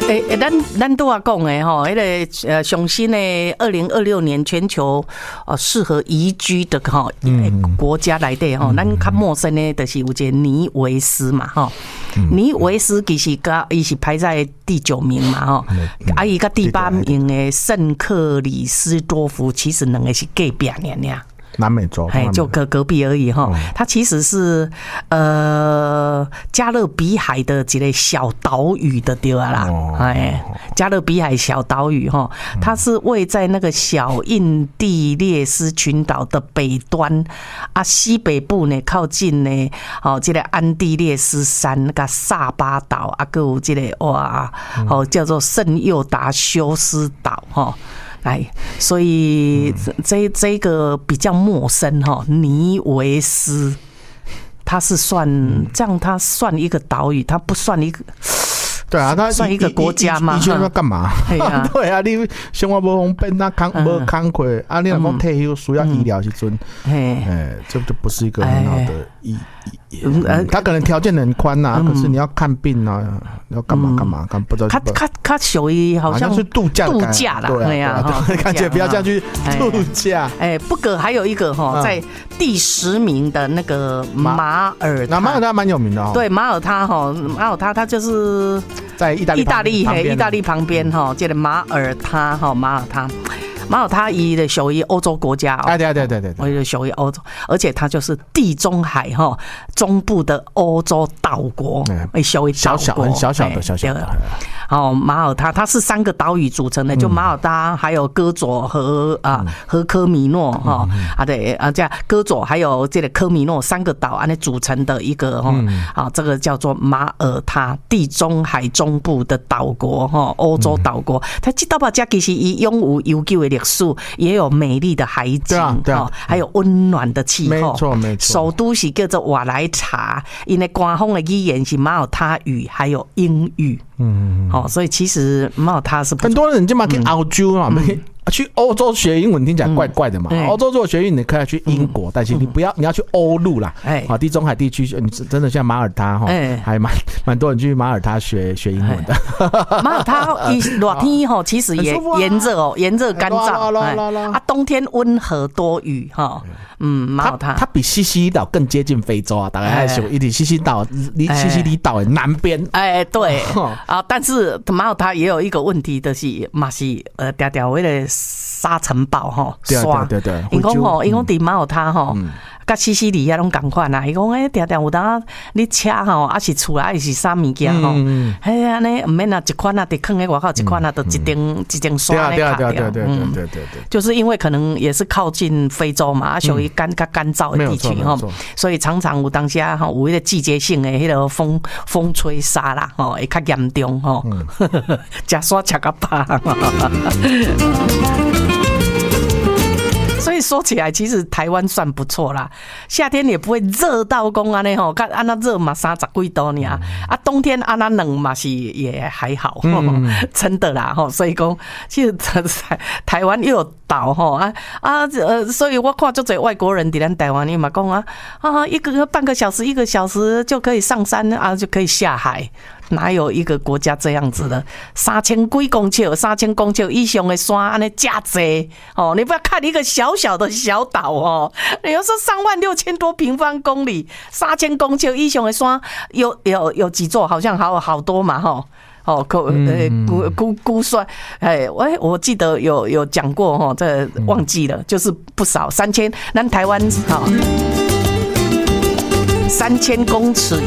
咱都要讲的吼，那个上新的2026年全球适合宜居的哈国家来的吼，咱较陌生的就是有一个尼维斯嘛吼，尼维斯其实伊是排在第9名嘛吼，伊甲第8名的圣克里斯多福其实两个是隔壁尔。 南美洲， 就隔壁而已哈。它其实是加勒比海的一个小岛屿的对啦，加勒比海小岛屿哈，它是位在那个小印第列斯群岛的北端啊，西北部呢靠近呢，这个安第列斯山那个萨巴岛啊，还有这个哇，叫做圣佑达修斯岛哈。哎，所以这个比较陌生哈，尼维斯，它是算这样，它算一个岛屿，它不算一个。 对啊，它算一个国家吗？ 以前要干嘛？对啊，你生活无方便，那无慷慨啊，你若讲退休需要医疗时阵，这就不是一个很好的他可能条件很宽呐，可是你要看病啊，要干嘛，不知道。 他属于好像是度假啦，对呀， 看起来不要这样去度假。 不过还有一个哈，在第10名的那个马耳他， 马耳他蛮有名的哦。 对，马耳他他就是在意大利旁边哈，这个马耳他伊的属于欧洲国家哦，对，我就属于欧洲，而且它就是地中海哈中部的欧洲岛国，属于小小的。 马耳他它是3个岛屿组成的，就马耳他还有戈佐和科米诺哈对这样戈佐还有这个科米诺3个岛安尼组成的一个这个叫做马耳他，地中海中部的岛国哈，欧洲岛国。它这岛家其实伊拥有悠久的历史，也有美丽的海景，还有温暖的气候。 没错。 首都是叫做瓦莱查，因为官方的语言是马耳他语，还有英语。所以其实马耳他是很多人就嘛去澳洲啊，去欧洲学英文听起来怪怪的嘛。欧洲如果学英文，你可以去英国，但是你要去欧陆啦。地中海地区，你真的像马耳他还蛮多人去马耳他学英文的。 马耳他热天其实也炎热干燥，冬天温和多雨哈。马耳他它比西西里岛更接近非洲啊，大概还是一点西西里岛的南边。 对但是马耳他也有一个问题，就是嘛是条条那个沙尘暴哈， 对， 因讲伫马耳他甲西西里遐拢共款啦。伊讲常常有当你车还是厝内是啥物件安尼唔免一款得放喺外口，一款得一张刷咧卡掉。对，就是因为可能也是靠近非洲嘛，属于较干燥的地区所以常常有当下有迄个季节性的迄个风吹沙啦会较严重食沙吃到饱。所以说起来，其实台湾算不错啦，夏天也不会热到讲安尼吼，看安那热嘛30几度呢冬天安那冷嘛是也还好真的啦所以讲其实台湾又有岛所以我看就这外国人在咱台湾你嘛讲半个小时1个小时就可以上山就可以下海。哪有一个国家这样子的？3000几公尺以上的山，安尼这济你不要看一个小小的小岛你要说36000多平方公里，3000公尺以上的山有几座？好像好多嘛估算我记得有讲过这忘记了，就是不少3000，咱台湾3000公尺。